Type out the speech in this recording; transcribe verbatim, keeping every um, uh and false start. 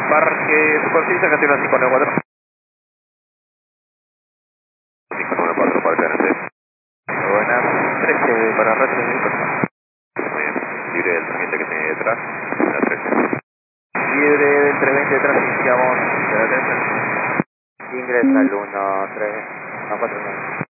Parque Superficie, Categoría cinco nueve cuatro. cinco nueve cuatro, Parque N T. Buenas, trece para Ratio de personas. Muy bien, libre del trescientos veinte que tiene detrás, la trece. Libre del trescientos veinte detrás, iniciamos de la trece. Ingresa al uno tres, no cuatro nueve.